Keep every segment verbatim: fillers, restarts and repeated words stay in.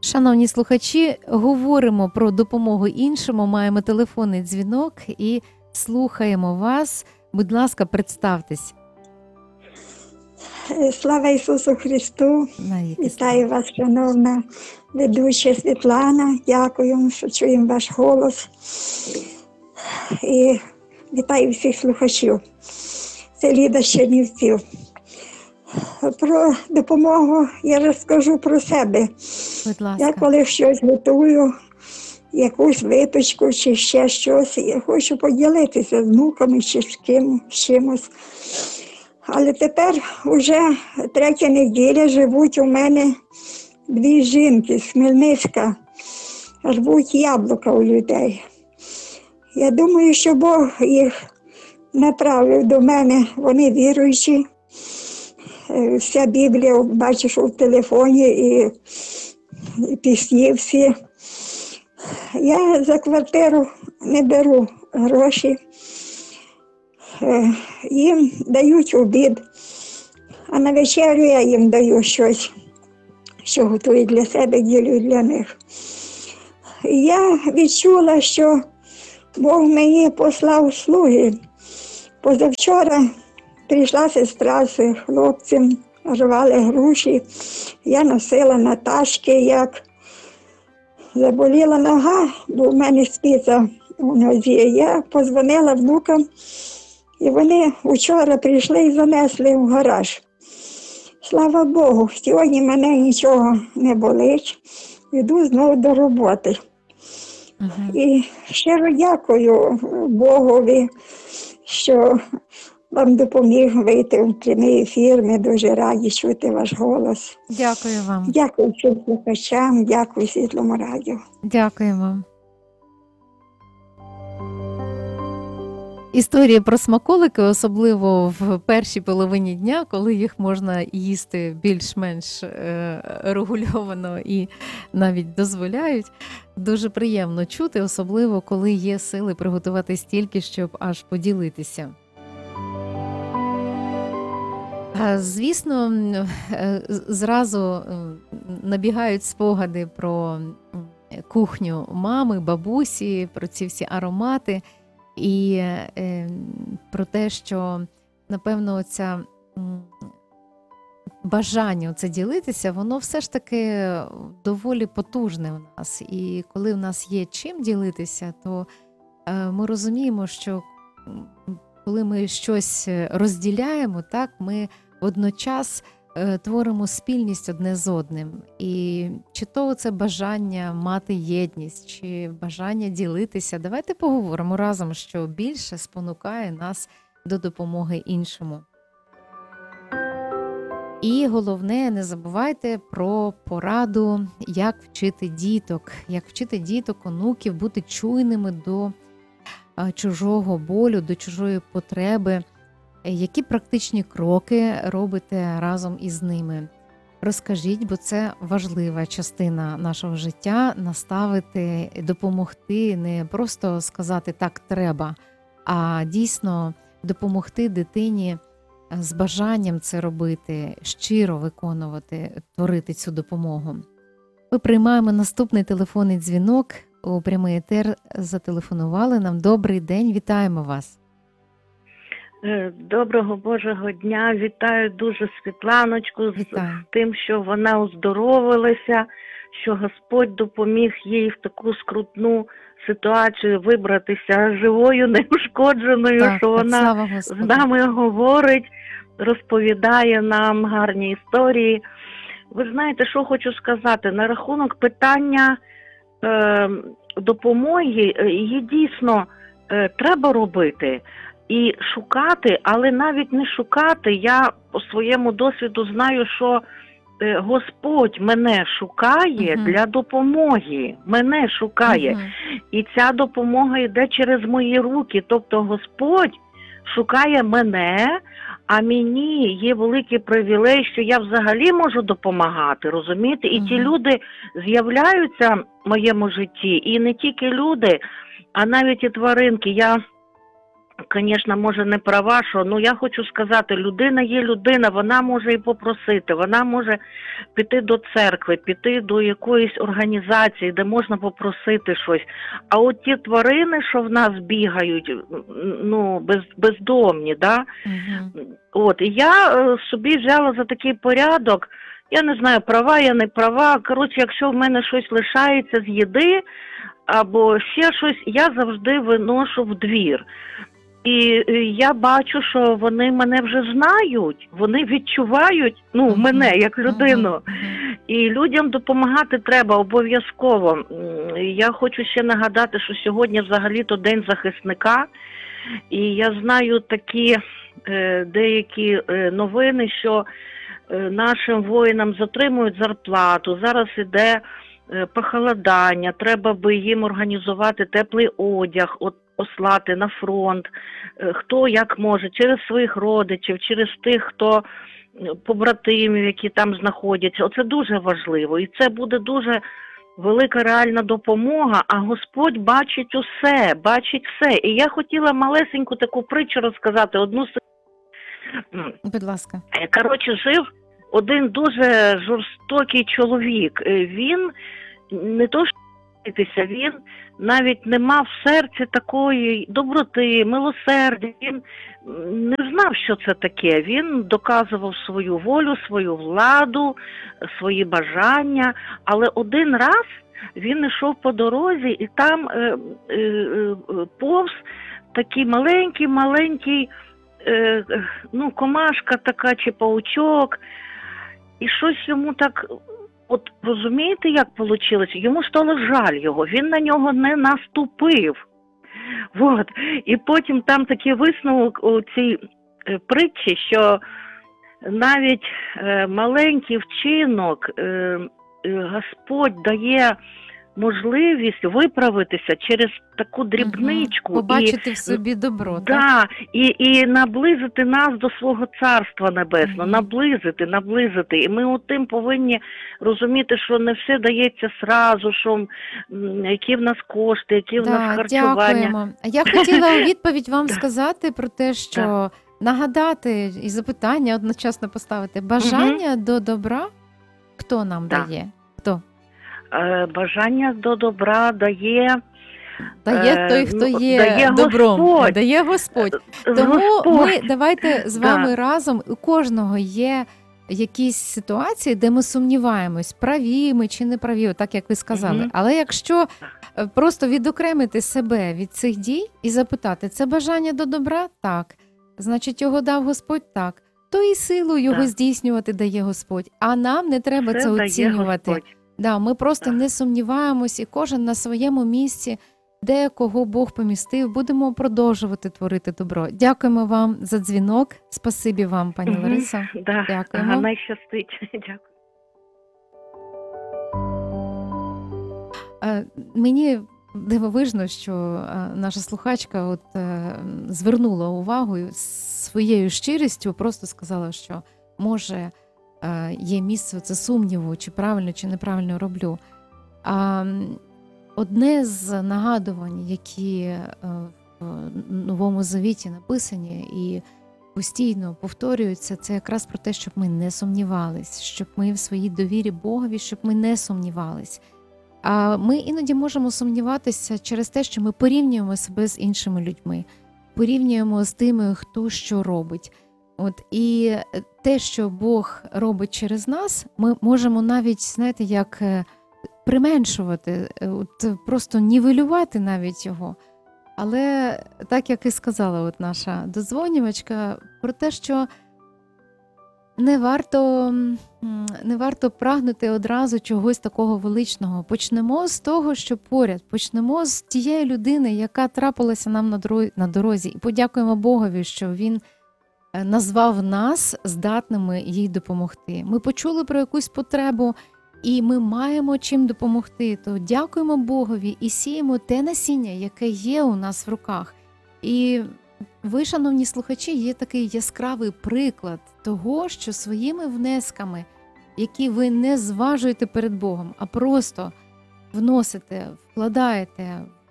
Шановні слухачі, говоримо про допомогу іншому, маємо телефонний дзвінок і слухаємо вас. Будь ласка, представтесь. Слава Ісусу Христу! Навіки Вітаю вас, шановна ведуча Світлана. Дякую, що чуємо ваш голос. І вітаю всіх слухачів. Це Ліда з Чернівців. Про допомогу я розкажу про себе. Будь Я ласка. коли щось готую, якусь випічку чи ще щось, я хочу поділитися з внуками чи з ким, з чимось. Але тепер вже третя неділя живуть у мене дві жінки з Хмельницька, рвуть яблука у людей. Я думаю, що Бог їх направив до мене, вони віруючі. Е, Вся Біблія, бачиш, у телефоні і, і пісні всі. Я за квартиру не беру гроші. Е, Їм дають обід, а на вечерю я їм даю щось, що готую для себе, ділю для них. І я відчула, що Бог мені послав слуги. Позавчора прийшла сестра з хлопцем, рвали груші, я носила на ташки, як заболіла нога, бо в мене спіца у нозі. Я подзвонила внукам, і вони вчора прийшли і занесли в гараж. Слава Богу, сьогодні мене нічого не болить, йду знову до роботи. Ага. І щиро дякую Богові, що вам допоміг вийти в прямий ефір. Ми дуже раді чути ваш голос. Дякую вам. Дякую всім слухачам, дякую Світлому радіо. Дякую вам. Історія про смаколики, особливо в першій половині дня, коли їх можна їсти більш-менш е, регульовано і навіть дозволяють, дуже приємно чути, особливо коли є сили приготувати стільки, щоб аж поділитися. А, Звісно, е, зразу е, набігають спогади про м, кухню мами, бабусі, про ці всі аромати. І е, про те, що, напевно, оця м, бажання це ділитися, воно все ж таки доволі потужне у нас. І коли в нас є чим ділитися, то е, ми розуміємо, що м, коли ми щось розділяємо, так, ми водночас е, творимо спільність одне з одним. І чи то це бажання мати єдність, чи бажання ділитися. Давайте поговоримо разом, що більше спонукає нас до допомоги іншому. І головне, не забувайте про пораду, як вчити діток, як вчити діток, онуків бути чуйними до а, чужого болю, до чужої потреби. Які практичні кроки робите разом із ними? Розкажіть, бо це важлива частина нашого життя – наставити, допомогти, не просто сказати «так треба», а дійсно допомогти дитині з бажанням це робити, щиро виконувати, творити цю допомогу. Ми приймаємо наступний телефонний дзвінок. У прямий етер зателефонували нам. Добрий день, вітаємо вас. Доброго Божого дня, вітаю дуже Світланочку з Вітаю. тим, що вона оздоровилася, що Господь допоміг їй в таку скрутну ситуацію вибратися живою, неушкодженою, Так, що так, вона слава з Господу. нами говорить, розповідає нам гарні історії. Ви знаєте, що хочу сказати, на рахунок питання е, допомоги, її дійсно е, треба робити. І шукати, але навіть не шукати, я по своєму досвіду знаю, що е, Господь мене шукає Мгм. для допомоги, мене шукає. Мгм. І ця допомога йде через мої руки, тобто Господь шукає мене, а мені є великий привілей, що я взагалі можу допомагати, розумієте? І ті Мгм. люди з'являються в моєму житті, і не тільки люди, а навіть і тваринки. Я звісно, може не права, що, ну я хочу сказати, людина є людина, вона може і попросити, вона може піти до церкви, піти до якоїсь організації, де можна попросити щось. А от ті тварини, що в нас бігають, ну, без, бездомні, да? Угу. От, і я е, собі взяла за такий порядок, я не знаю, права я, не права, коротше, якщо в мене щось лишається з їди, або ще щось, я завжди виношу в двір. І я бачу, що вони мене вже знають, вони відчувають, ну, Мгм. мене як людину. Мгм. Мгм. І людям допомагати треба обов'язково. М, Я хочу ще нагадати, що сьогодні взагалі-то День захисника. І я знаю такі е, деякі е, новини, що е, нашим воїнам затримують зарплату. Зараз іде е, похолодання, треба би їм організувати теплий одяг, от послати на фронт, е, хто як може, через своїх родичів, через тих, хто е, побратимів, які там знаходяться. Оце дуже важливо. І це буде дуже велика реальна допомога, а Господь бачить усе, бачить все. І я хотіла малесеньку таку притчу розказати, одну с- М, Будь ласка. Е, Коротше, жив один дуже жорстокий чоловік. Е, Він не то що битися, він навіть не мав в серці такої доброти, милосердя. Він м, не знав, що це таке. Він доказував свою волю, свою владу, свої бажання. Але один раз він йшов по дорозі, і там е, е, е, повз такий маленький-маленький е, е, ну, комашка така чи паучок, і щось йому так, от розумієте, як вийшло? Йому стало жаль його, він на нього не наступив. Вот. І потім там такий висновок у цій е, притчі, що навіть е, маленький вчинок е, е, Господь дає можливість виправитися через таку дрібничку. Мгм. Побачити в собі добро, так? Да, і, і наблизити нас до свого Царства Небесного, Мгм. наблизити, наблизити. І ми тим повинні розуміти, що не все дається сразу, що м, які в нас кошти, які в нас Да, харчування. дякуємо. А я хотіла у відповідь вам Да. сказати про те, що нагадати і запитання одночасно поставити. Бажання до добра хто нам Да. дає? Хто? Е, Бажання до добра дає, Дає Е, той, хто ну, є дає добром. Господь. Дає Господь. Тому Господь. ми давайте з Да. вами разом. У кожного є якісь ситуації, де ми сумніваємось, праві ми чи не праві, так як ви сказали. Мгм. Але якщо е, просто відокремити себе від цих дій і запитати, це бажання до добра? Так. Значить, його дав Господь? Так. То і силу його Так. здійснювати дає Господь. А нам не треба це, Це дає оцінювати. Господь. Да, ми просто Так. не сумніваємось, і кожен на своєму місці, де кого Бог помістив, будемо продовжувати творити добро. Дякуємо вам за дзвінок. Спасибі вам, пані Мгм. Лариса. Да. Дякуємо. Ага, найщастить. Дякую. Е, Мені дивовижно, що е, наша слухачка от, е, звернула увагу і своєю щирістю, просто сказала, що може е, є місце це сумніву, чи правильно, чи неправильно роблю. А м, одне з нагадувань, які е, в Новому Завіті написані і постійно повторюються, це якраз про те, щоб ми не сумнівались, щоб ми в своїй довірі Богові, щоб ми не сумнівались. А ми іноді можемо сумніватися через те, що ми порівнюємо себе з іншими людьми, порівнюємо з тими, хто що робить. От і те, що Бог робить через нас, ми можемо навіть, знаєте, як е, применшувати, е, от просто нівелювати навіть його. Але так як і сказала от наша додзвонювачка, про те, що не варто, м, не варто прагнути одразу чогось такого величного. Почнемо з того, що поряд, почнемо з тієї людини, яка трапилася нам на дорозі, на дорозі. І подякуємо Богові, що Він е, назвав нас здатними їй допомогти. Ми почули про якусь потребу, і ми маємо чим допомогти. То дякуємо Богові і сіємо те насіння, яке є у нас в руках. І ви, шановні слухачі, є такий яскравий приклад того, що своїми внесками, які ви не зважуєте перед Богом, а просто вносите, вкладаєте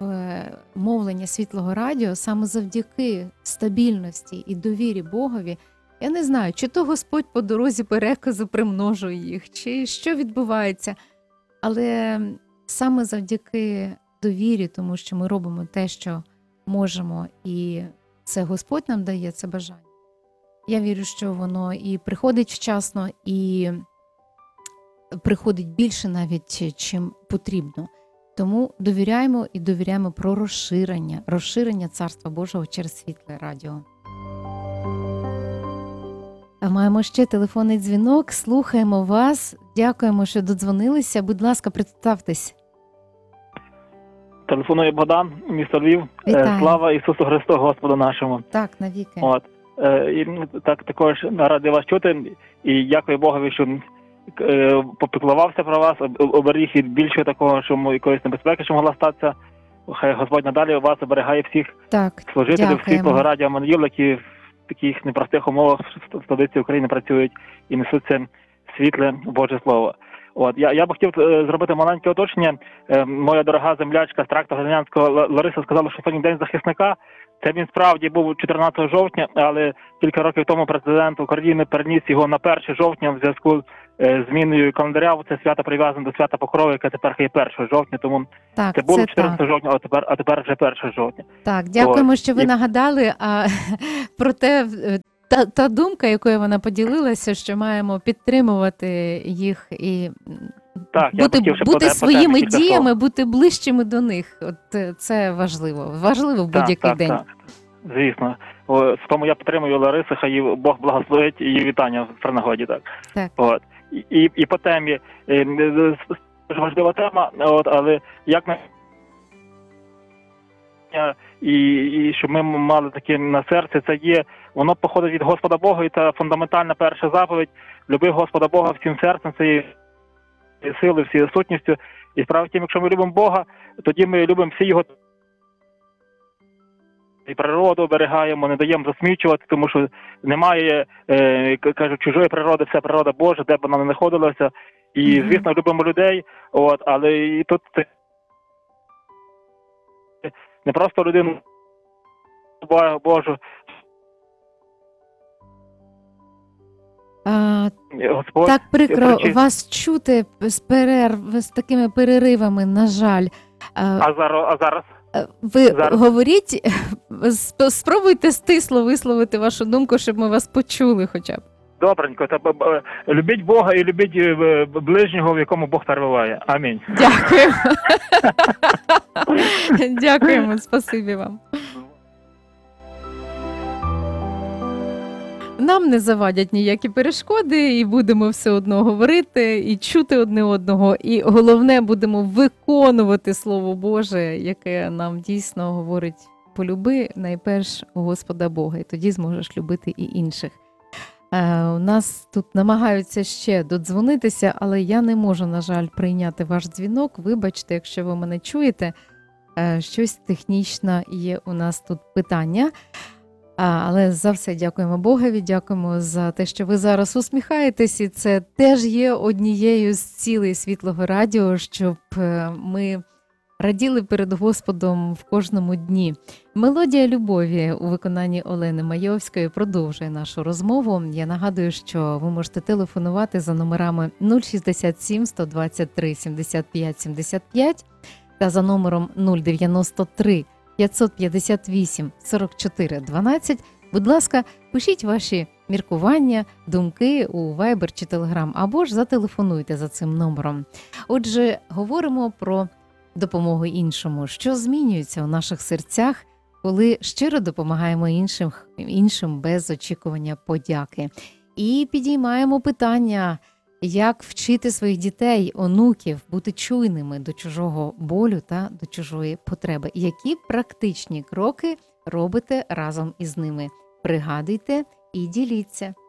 е, мовлення Світлого Радіо саме завдяки стабільності і довірі Богові. Я не знаю, чи то Господь по дорозі переказу примножує їх, чи що відбувається. Але саме завдяки довірі, тому що ми робимо те, що можемо, і це Господь нам дає це бажання. Я вірю, що воно і приходить вчасно, і приходить більше навіть, чим потрібно. Тому довіряємо і довіряємо про розширення, розширення Царства Божого через Світле Радіо. А маємо ще телефонний дзвінок, слухаємо вас, дякуємо, що додзвонилися. Будь ласка, представтесь. Телефонує Богдан, місто Львів. Вітаю. Слава Ісусу Христу, Господу нашому. Так, навіки. От. Е, і, ну, так, також радий вас чути. І дякую Богові, що е, попіклувався про вас, об- оберіг від більшого такого, що мо- якоїсь небезпеки, що могла статися. Хай Господь надалі вас оберігає всіх Так, служителів дякуємо. Світлого Радіо Ман'їл, які в таких непростих умовах в столиці України працюють і несуть це світле Боже Слово. От я, я б хотів е, зробити маленьке уточнення. Е, моя дорога землячка з тракту Глинянського Л- Лариса сказала, що сьогодні День захисника. Це він справді був чотирнадцятого жовтня, але кілька років тому президент України переніс його на перше жовтня в зв'язку з зміною календаря. Це свято прив'язане до свята Покрови, яке тепер є першого жовтня, тому Так, це було це чотирнадцятого так. жовтня, а тепер, а тепер вже першого жовтня. Так, дякуємо, Ось. що ви І- нагадали. А про те, та, та думка, якою вона поділилася, що маємо підтримувати їх і м, Так, я бути, хотів ще бути по те- по своїми темі кілька слов. діями, бути ближчими до них. От е, це важливо. Важливо в Так, будь-який так, день. так. Звісно. О, з тому я підтримую Ларису, хай її Бог благословить, її вітання при нагоді. Так. Так. От. І, і, і по темі, е, е, с- дуже важлива тема, от, але як ми і, і щоб ми мали таке на серці, це є, воно походить від Господа Бога, і це фундаментальна перша заповідь. Люби Господа Бога всім серцем, цією силою, всією сутністю. І справа в тім, якщо ми любимо Бога, тоді ми любимо всі його і природу оберігаємо, не даємо засмічувати, тому що немає, е, к- кажуть, чужої природи, все природа Божа, де б вона не знаходилася. І, Мгм. звісно, любимо людей, от, але і тут це не просто людину Божу, А, Господь. так прикро причи- вас чути з перерв, з такими переривами, на жаль. А, А зараз, а зараз ви зараз- говоріть, сп- спробуйте стисло висловити вашу думку, щоб ми вас почули хоча б. добренько. Та, б- б- любіть Бога і любіть е, б- ближнього, в якому Бог перебуває. Амінь. Дякуємо. Дякуємо, спасибі вам. Нам не завадять ніякі перешкоди, і будемо все одно говорити, і чути одне одного. І головне, будемо виконувати Слово Боже, яке нам дійсно говорить: полюби найперш Господа Бога, і тоді зможеш любити і інших. Е, у нас тут намагаються ще додзвонитися, але я не можу, на жаль, прийняти ваш дзвінок. Вибачте, якщо ви мене чуєте, е, щось технічне є у нас тут питання. А, але за все дякуємо Богові, дякуємо за те, що ви зараз усміхаєтесь, і це теж є однією з цілей Світлого Радіо, щоб е, ми раділи перед Господом в кожному дні. Мелодія любові у виконанні Олени Майовської продовжує нашу розмову. Я нагадую, що ви можете телефонувати за номерами нуль шістдесят сім сто двадцять три сімдесят п'ять сімдесят п'ять та за номером нуль дев'яносто три п'ятсот п'ятдесят вісім сорок чотири дванадцять. Будь ласка, пишіть ваші міркування, думки у Viber чи Telegram, або ж зателефонуйте за цим номером. Отже, говоримо про допомогу іншому, що змінюється у наших серцях, коли щиро допомагаємо іншим, іншим без очікування подяки. І підіймаємо питання, як вчити своїх дітей, онуків бути чуйними до чужого болю та до чужої потреби. Які практичні кроки робите разом із ними? Пригадуйте і діліться.